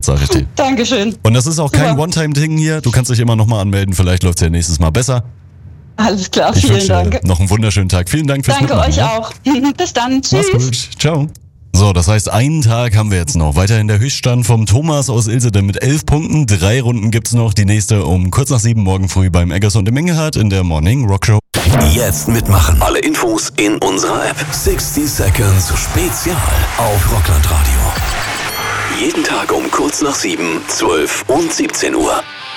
sag ich dir. Dankeschön. Und das ist auch kein Super. One-Time-Ding hier. Du kannst dich immer nochmal anmelden. Vielleicht läuft es ja nächstes Mal besser. Alles klar, Ich vielen wünsche Dank. noch einen wunderschönen Tag. Vielen Dank fürs Danke Mitmachen. euch ja? auch. Bis dann. Tschüss. Mach's gut. Ciao. So, das heißt, einen Tag haben wir jetzt noch. Weiterhin der Höchststand vom Thomas aus Ilsede mit 11 Punkten. 3 Runden gibt's noch. Die nächste um kurz nach 7 morgen früh beim Eggers und im Engelhardt in der Morning Rock Show. Jetzt mitmachen. Alle Infos in unserer App. 60 Seconds Spezial auf Rockland Radio. Jeden Tag um kurz nach 7, 12 und 17 Uhr.